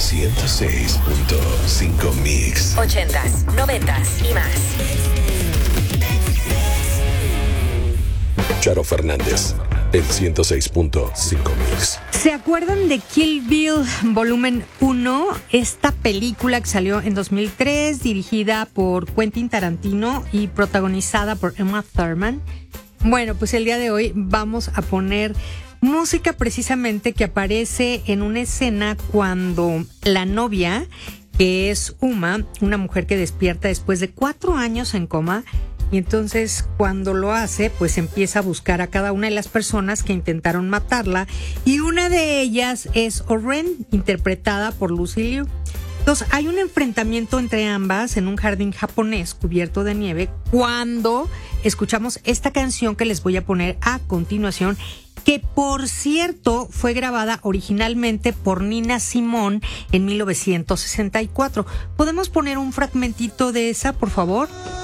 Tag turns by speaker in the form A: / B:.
A: 106.5 Mix.
B: 80s, 90s y más.
A: Charo Fernández, el 106.5 Mix.
C: ¿Se acuerdan de Kill Bill Volumen 1? Esta película que salió en 2003, dirigida por Quentin Tarantino y protagonizada por Uma Thurman. Bueno, pues el día de hoy vamos a poner música precisamente que aparece en una escena cuando la novia, que es Uma, una mujer que despierta después de 4 años en coma, y entonces cuando lo hace, pues empieza a buscar a cada una de las personas que intentaron matarla, y una de ellas es O-Ren, interpretada por Lucy Liu. Entonces hay un enfrentamiento entre ambas en un jardín japonés cubierto de nieve cuando escuchamos esta canción que les voy a poner a continuación, que por cierto fue grabada originalmente por Nina Simone en 1964. ¿Podemos poner un fragmentito de esa, por favor?